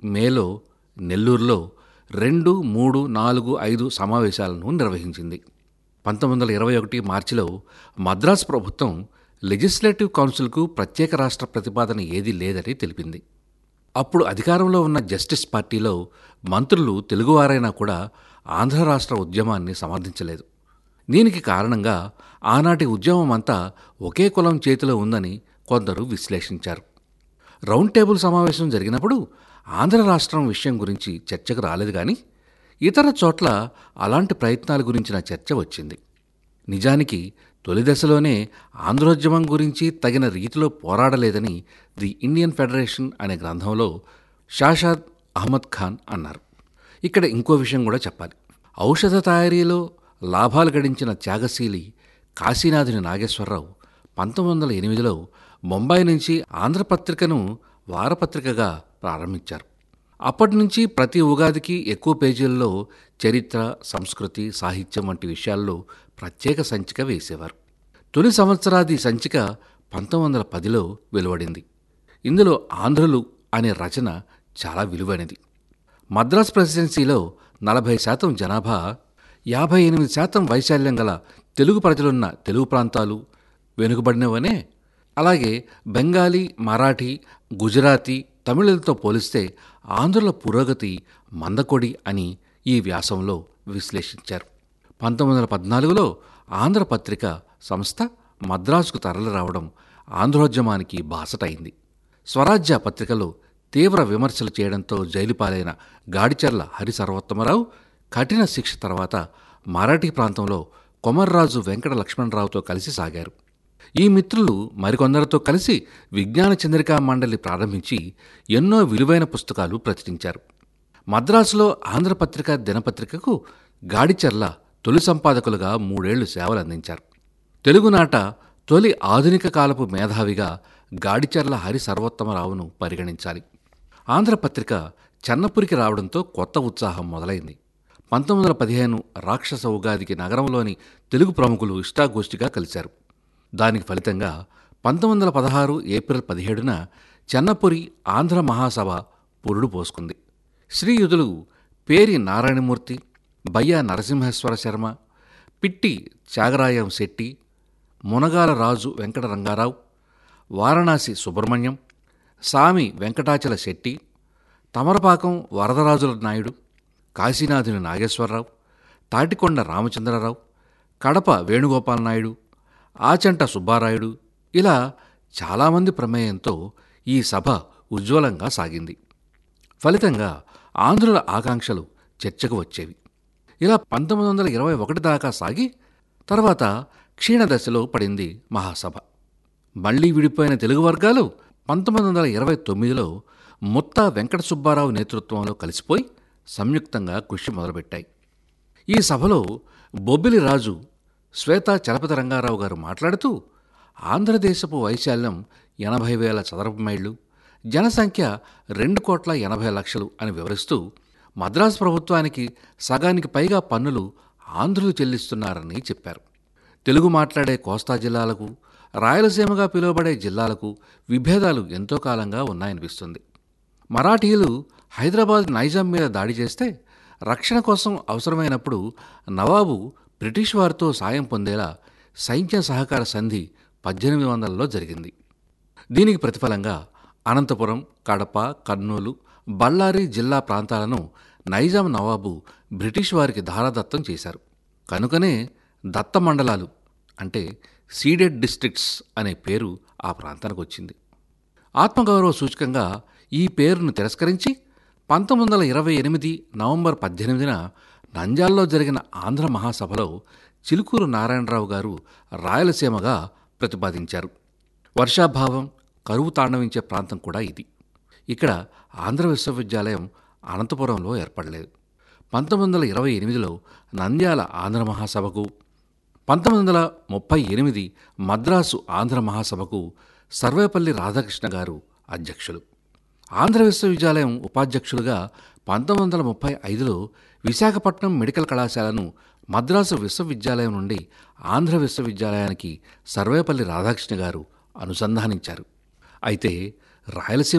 మేలో నెల్లూరులో 2, 3, 4, 5 సమావేశాలను నిర్వహించింది. 1921 మార్చిలో మద్రాసు ప్రభుత్వం లెజిస్లేటివ్ కౌన్సిల్కు ప్రత్యేక రాష్ట్ర ప్రతిపాదన ఏదీ లేదని తెలిపింది. అప్పుడు అధికారంలో ఉన్న జస్టిస్ పార్టీలో మంత్రులు తెలుగువారైనా కూడా ఆంధ్ర రాష్ట్ర ఉద్యమాన్ని సమర్థించలేదు. దీనికి కారణంగా ఆనాటి ఉద్యమం అంతా ఒకే కులం చేతిలో ఉందని కొందరు విశ్లేషించారు. రౌండ్ టేబుల్ సమావేశం జరిగినప్పుడు ఆంధ్ర రాష్ట్రం విషయం గురించి చర్చకు రాలేదు, కానీ ఇతర చోట్ల అలాంటి ప్రయత్నాల గురించిన చర్చ వచ్చింది. నిజానికి తొలి దశలోనే ఆంధ్రోద్యమం గురించి తగిన రీతిలో పోరాడలేదని ది ఇండియన్ ఫెడరేషన్ అనే గ్రంథంలో షాషాద్ అహ్మద్ ఖాన్ అన్నారు. ఇక్కడ ఇంకో విషయం కూడా చెప్పాలి. ఔషధ తయారీలో లాభాలు గడించిన త్యాగశీలి కాశీనాథుని నాగేశ్వరరావు 1908లో బొంబాయి నుంచి ఆంధ్రపత్రికను వారపత్రికగా ప్రారంభించారు. అప్పటి నుంచి ప్రతి ఉగాదికి ఎక్కువ పేజీల్లో చరిత్ర, సంస్కృతి, సాహిత్యం వంటి విషయాల్లో ప్రత్యేక సంచిక వేసేవారు. తొలి సంవత్సరాది సంచిక 1910లో వెలువడింది. ఇందులో ఆంధ్రులు అనే రచన చాలా విలువైనది. మద్రాసు ప్రెసిడెన్సీలో 40% జనాభా, 58% వైశాల్యం గల తెలుగు ప్రజలున్న తెలుగు ప్రాంతాలు వెనుకబడినవనే. అలాగే బెంగాలీ, మరాఠీ, గుజరాతీ, తమిళులతో పోలిస్తే ఆంధ్రుల పురోగతి మందకొడి అని ఈ వ్యాసంలో విశ్లేషించారు. 1914లో ఆంధ్రపత్రిక సంస్థ మద్రాసుకు తరలి రావడం ఆంధ్రోద్యమానికి బాసటైంది. స్వరాజ్య పత్రికలో తీవ్ర విమర్శలు చేయడంతో జైలుపాలైన గాడిచర్ల హరిసర్వోత్తమరావు కఠిన శిక్ష తర్వాత మరాఠీ ప్రాంతంలో కొమర్రాజు వెంకట లక్ష్మణరావుతో కలిసి సాగారు. ఈ మిత్రులు మరికొందరితో కలిసి విజ్ఞాన చంద్రికా మండలి ప్రారంభించి ఎన్నో విలువైన పుస్తకాలు ప్రచురించారు. మద్రాసులో ఆంధ్రపత్రిక దినపత్రికకు గాడిచర్ల తొలి సంపాదకులుగా 3 ఏళ్లు సేవలందించారు. తెలుగునాట తొలి ఆధునిక కాలపు మేధావిగా గాడిచర్ల హరి సర్వోత్తమరావును పరిగణించాలి. ఆంధ్రపత్రిక చెన్నపురికి రావడంతో కొత్త ఉత్సాహం మొదలైంది. 1915 రాక్షస ఉగాదికి నగరంలోని తెలుగు ప్రముఖులు ఇష్టాగోష్ఠిగా కలిశారు. దానికి ఫలితంగా 1916 ఏప్రిల్ 17న చెన్నపురి ఆంధ్ర మహాసభ పురుడు పోసుకుంది. శ్రీయుతులు పేరి నారాయణమూర్తి, బయ్యా నరసింహేశ్వర శర్మ, పిట్టి త్యాగరాయం శెట్టి, మునగాల రాజు వెంకట రంగారావు, వారణాసి సుబ్రహ్మణ్యం, సామి వెంకటాచల శెట్టి, తమరపాకం వరదరాజుల నాయుడు, కాశీనాథుని నాగేశ్వరరావు, తాటికొండ రామచంద్రరావు, కడప వేణుగోపాల నాయుడు, ఆచంట సుబ్బారాయుడు, ఇలా చాలామంది ప్రమేయంతో ఈ సభ ఉజ్వలంగా సాగింది. ఫలితంగా ఆంధ్రుల ఆకాంక్షలు చర్చకు వచ్చేవి. ఇలా 1921 దాకా సాగి తర్వాత క్షీణదశలో పడింది మహాసభ. మళ్లీ విడిపోయిన తెలుగు వర్గాలు 1929లో ముత్తా వెంకట సుబ్బారావు నేతృత్వంలో కలిసిపోయి సంయుక్తంగా కృషి మొదలుపెట్టాయి. ఈ సభలో బొబ్బిలి రాజు శ్వేత చలపతి రంగారావు గారు మాట్లాడుతూ ఆంధ్రదేశపు వైశాల్యం 80,000 చదరపు మైళ్ళు, జనసంఖ్య 2,80,00,000 అని వివరిస్తూ మద్రాసు ప్రభుత్వానికి సగానికి పైగా పన్నులు ఆంధ్రులు చెల్లిస్తున్నారని చెప్పారు. తెలుగు మాట్లాడే కోస్తా జిల్లాలకు, రాయలసీమగా పిలువబడే జిల్లాలకు విభేదాలు ఎంతో కాలంగా ఉన్నాయనిపిస్తుంది. మరాఠీలు హైదరాబాద్ నైజాం మీద దాడి చేస్తే రక్షణ కోసం అవసరమైనప్పుడు నవాబు బ్రిటిష్ వారితో సాయం పొందేలా సైన్య సహకార సంధి 1800లో జరిగింది. దీనికి ప్రతిఫలంగా అనంతపురం, కడప, కర్నూలు, బళ్ళారి జిల్లా ప్రాంతాలను నైజాం నవాబు బ్రిటిష్ వారికి ధారాదత్తం చేశారు. కనుకనే దత్త మండలాలు అంటే సీడెడ్ డిస్ట్రిక్ట్స్ అనే పేరు ఆ ప్రాంతానికి వచ్చింది. ఆత్మగౌరవ సూచకంగా ఈ పేరును తిరస్కరించి 1928 నవంబర్ 18న నంద్యాలలో జరిగిన ఆంధ్ర మహాసభలో చిలుకూరు నారాయణరావు గారు రాయలసీమగా ప్రతిపాదించారు. వర్షాభావం, కరువు తాండవించే ప్రాంతం కూడా ఇది. ఇక్కడ ఆంధ్ర విశ్వవిద్యాలయం అనంతపురంలో ఏర్పడలేదు. 1928లో నంద్యాల ఆంధ్ర మహాసభకు, 1938 మద్రాసు ఆంధ్ర మహాసభకు సర్వేపల్లి రాధాకృష్ణ గారు అధ్యక్షులు. ఆంధ్ర విశ్వవిద్యాలయం ఉపాధ్యక్షులుగా 1935లో విశాఖపట్నం మెడికల్ కళాశాలను మద్రాసు విశ్వవిద్యాలయం నుండి ఆంధ్ర విశ్వవిద్యాలయానికి సర్వేపల్లి రాధాకృష్ణ గారు అనుసంధానించారు. అయితే రాయలసీమ